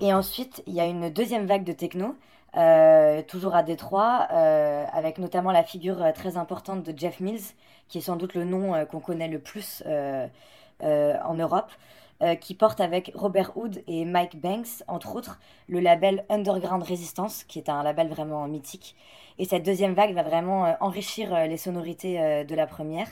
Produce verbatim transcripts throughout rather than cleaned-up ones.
Et ensuite, il y a une deuxième vague de techno, euh, toujours à Détroit, euh, avec notamment la figure euh, très importante de Jeff Mills, qui est sans doute le nom euh, qu'on connaît le plus euh, euh, en Europe, euh, qui porte avec Robert Hood et Mike Banks, entre autres, le label Underground Resistance, qui est un label vraiment mythique. Et cette deuxième vague va vraiment euh, enrichir euh, les sonorités euh, de la première.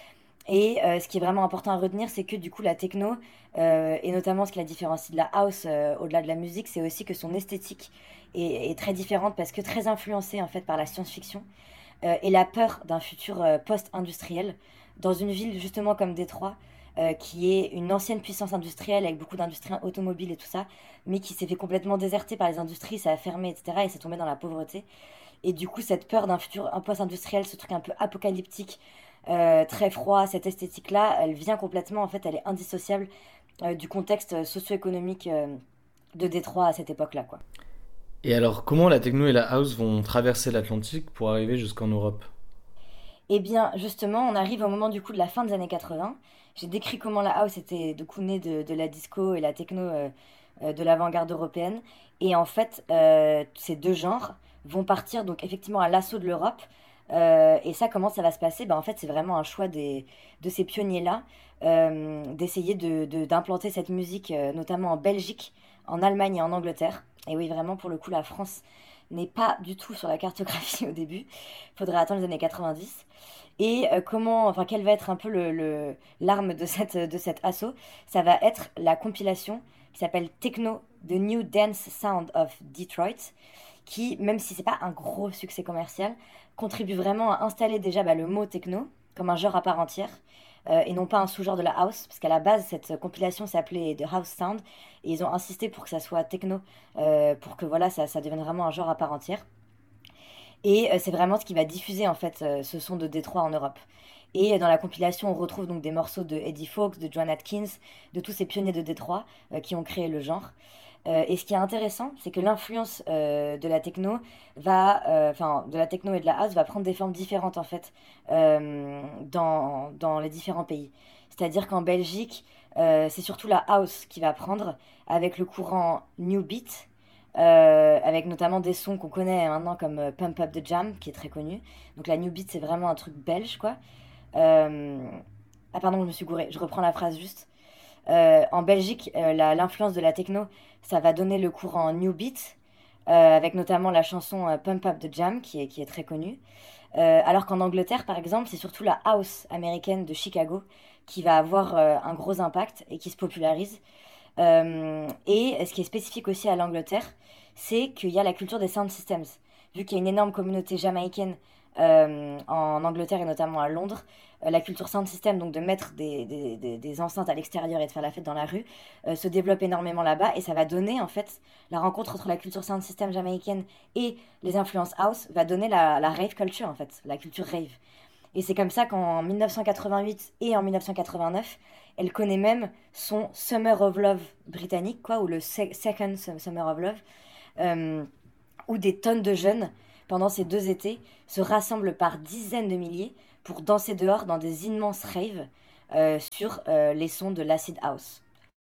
Et euh, ce qui est vraiment important à retenir, c'est que du coup, la techno, euh, et notamment ce qui la différencie de la house euh, au-delà de la musique, c'est aussi que son esthétique est, est très différente parce que très influencée en fait par la science-fiction euh, et la peur d'un futur euh, post-industriel dans une ville justement comme Détroit, euh, qui est une ancienne puissance industrielle avec beaucoup d'industries automobiles et tout ça, mais qui s'est fait complètement déserter par les industries, ça a fermé, et cetera. Et c'est tombé dans la pauvreté. Et du coup, cette peur d'un futur un post-industriel, ce truc un peu apocalyptique, euh, très froid, cette esthétique-là, elle vient complètement, en fait, elle est indissociable euh, du contexte socio-économique euh, de Détroit à cette époque-là, quoi. Et alors, comment la techno et la house vont traverser l'Atlantique pour arriver jusqu'en Europe? Eh bien, justement, on arrive au moment du coup de la fin des années quatre-vingts. J'ai décrit comment la house était du coup née de, de la disco et la techno euh, euh, de l'avant-garde européenne. Et en fait, euh, ces deux genres vont partir donc effectivement à l'assaut de l'Europe. Euh, et ça, comment ça va se passer? Ben, en fait, c'est vraiment un choix des, de ces pionniers-là euh, d'essayer de, de- d'implanter cette musique, euh, notamment en Belgique, en Allemagne et en Angleterre. Et oui, vraiment, pour le coup, la France n'est pas du tout sur la cartographie au début. Il faudrait attendre les années quatre-vingt-dix. Et euh, comment, enfin, quel va être un peu le, le- l'arme de cette, de cet assaut? Ça va être la compilation qui s'appelle Techno, The New Dance Sound of Detroit, qui, même si c'est pas un gros succès commercial, contribue vraiment à installer déjà bah, le mot techno comme un genre à part entière, euh, et non pas un sous-genre de la house, parce qu'à la base, cette compilation s'appelait The House Sound, et ils ont insisté pour que ça soit techno, euh, pour que voilà, ça, ça devienne vraiment un genre à part entière. Et euh, c'est vraiment ce qui va diffuser en fait euh, ce son de Détroit en Europe. Et euh, dans la compilation, on retrouve donc des morceaux de Eddie Fawkes, de Joan Atkins, de tous ces pionniers de Détroit euh, qui ont créé le genre. Euh, et ce qui est intéressant, c'est que l'influence euh, de la techno va, euh, enfin, de la techno et de la house va prendre des formes différentes en fait euh, dans, dans les différents pays. C'est-à-dire qu'en Belgique, euh, c'est surtout la house qui va prendre avec le courant New Beat, euh, avec notamment des sons qu'on connaît maintenant comme euh, Pump Up the Jam, qui est très connu. Donc la New Beat, c'est vraiment un truc belge, quoi. Euh, Ah pardon, je me suis gourée, je reprends la phrase juste. Euh, en Belgique, euh, la- l'influence de la techno, ça va donner le courant New Beat, euh, avec notamment la chanson euh, Pump Up the Jam, qui est, qui est très connue. Euh, alors qu'en Angleterre, par exemple, c'est surtout la house américaine de Chicago qui va avoir euh, un gros impact et qui se popularise. Euh, et ce qui est spécifique aussi à l'Angleterre, c'est qu'il y a la culture des sound systems. Vu qu'il y a une énorme communauté jamaïcaine euh, en Angleterre et notamment à Londres, euh, la culture sound system, donc de mettre des, des, des- des enceintes à l'extérieur et de faire la fête dans la rue, euh, se développe énormément là-bas et ça va donner en fait la rencontre entre la culture sound system jamaïcaine et les influences house va donner la, la rave culture en fait, la culture rave. Et c'est comme ça qu'en mille neuf cent quatre-vingt-huit et en mille neuf cent quatre-vingt-neuf, elle connaît même son Summer of Love britannique, quoi, ou le se- Second Summer of Love, euh, où des tonnes de jeunes, pendant ces deux étés, se rassemblent par dizaines de milliers pour danser dehors dans des immenses raves euh, sur euh, les sons de l'acid house.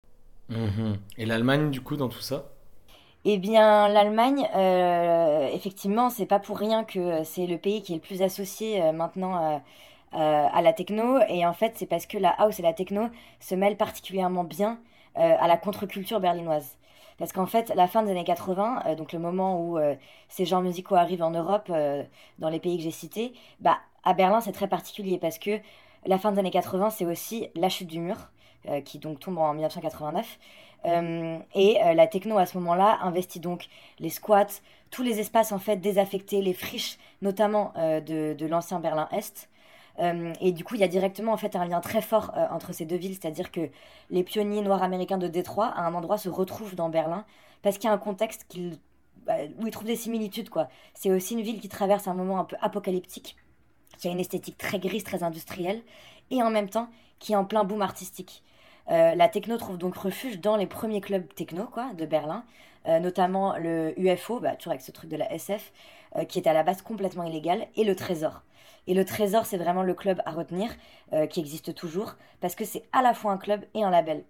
Mhm. Et l'Allemagne, du coup, dans tout ça? Eh bien, l'Allemagne, euh, effectivement, c'est pas pour rien que c'est le pays qui est le plus associé euh, maintenant euh, euh, à la techno. Et en fait, c'est parce que la house et la techno se mêlent particulièrement bien euh, à la contre-culture berlinoise. Parce qu'en fait, la fin des années quatre-vingts, euh, donc le moment où euh, ces genres musicaux arrivent en Europe, euh, dans les pays que j'ai cités, bah, à Berlin, c'est très particulier parce que la fin des années quatre-vingts, c'est aussi la chute du mur, euh, qui donc tombe en mille neuf cent quatre-vingt-neuf. Euh, et euh, la techno à ce moment-là investit donc les squats, tous les espaces en fait désaffectés, les friches notamment euh, de, de l'ancien Berlin-Est. Euh, et du coup, il y a directement en fait un lien très fort euh, entre ces deux villes, c'est-à-dire que les pionniers noirs américains de Détroit, à un endroit, se retrouvent dans Berlin parce qu'il y a un contexte qu'ils- bah, où ils trouvent des similitudes, quoi. C'est aussi une ville qui traverse un moment un peu apocalyptique, qui a une esthétique très grise, très industrielle, et en même temps qui est en plein boom artistique. Euh, la techno trouve donc refuge dans les premiers clubs techno quoi, de Berlin, euh, notamment le U F O, bah, toujours avec ce truc de la S F, euh, qui est à la base complètement illégal, et le Trésor. Et le Trésor, c'est vraiment le club à retenir, euh, qui existe toujours, parce que c'est à la fois un club et un label.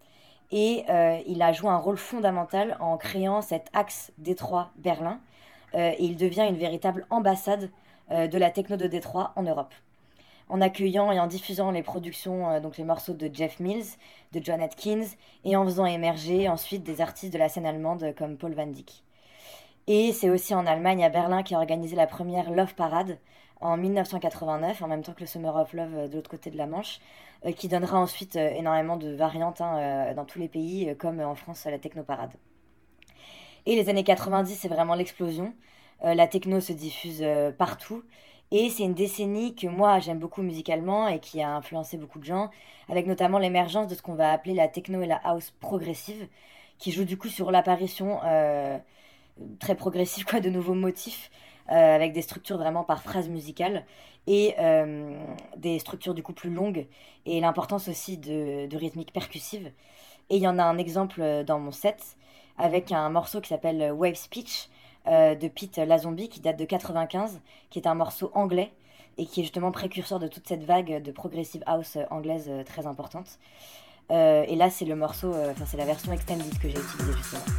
Et euh, il a joué un rôle fondamental en créant cet axe Détroit-Berlin. Euh, et il devient une véritable ambassade euh, de la techno de Détroit en Europe. En accueillant et en diffusant les productions, euh, donc les morceaux de Jeff Mills, de John Atkins, et en faisant émerger ensuite des artistes de la scène allemande comme Paul van Dyk. Et c'est aussi en Allemagne, à Berlin, qu'a organisé la première Love Parade en mille neuf cent quatre-vingt-neuf, en même temps que le Summer of Love euh, de l'autre côté de la Manche, euh, qui donnera ensuite euh, énormément de variantes hein, euh, dans tous les pays, euh, comme en France la Techno Parade. Et les années quatre-vingt-dix, c'est vraiment l'explosion. Euh, la techno se diffuse euh, partout. Et c'est une décennie que moi j'aime beaucoup musicalement et qui a influencé beaucoup de gens, avec notamment l'émergence de ce qu'on va appeler la techno et la house progressive, qui joue du coup sur l'apparition euh, très progressive quoi, de nouveaux motifs, euh, avec des structures vraiment par phrase musicale et euh, des structures du coup plus longues et l'importance aussi de, de rythmique percussive. Et il y en a un exemple euh, dans mon set avec un morceau qui s'appelle Wave Speech euh, de Pete Lazombie qui date de quatre-vingt-quinze, qui est un morceau anglais et qui est justement précurseur de toute cette vague de progressive house euh, anglaise euh, très importante. Euh, et là, c'est le morceau, euh, enfin c'est la version extended que j'ai utilisée justement.